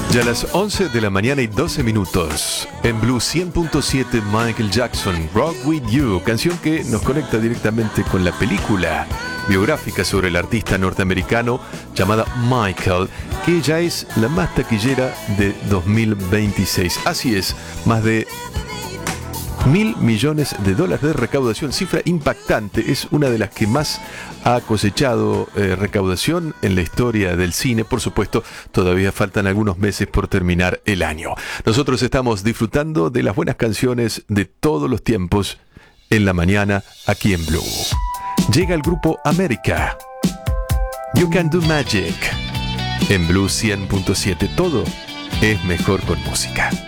Ya a las 11 de la mañana y 12 minutos. En Blue 100.7, Michael Jackson, Rock With You, canción que nos conecta directamente con la película biográfica sobre el artista norteamericano llamada Michael, que ya es la más taquillera de 2026. Así es, más de $1.000 millones de recaudación, cifra impactante, es una de las que más ha cosechado recaudación en la historia del cine. Por supuesto, todavía faltan algunos meses por terminar el año. Nosotros estamos disfrutando de las buenas canciones de todos los tiempos en la mañana aquí en Blue. Llega el grupo América, You Can Do Magic, en Blue 100.7, todo es mejor con música.